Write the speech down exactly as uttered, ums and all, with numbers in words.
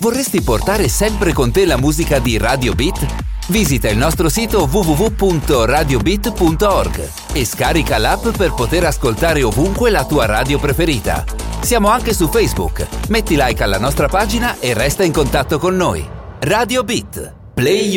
Vorresti portare sempre con te la musica di Radio Beat? Visita il nostro sito w w w punto radio beat punto org e scarica l'app per poter ascoltare ovunque la tua radio preferita. Siamo anche su Facebook. Metti like alla nostra pagina e resta in contatto con noi. Radio Beat. Play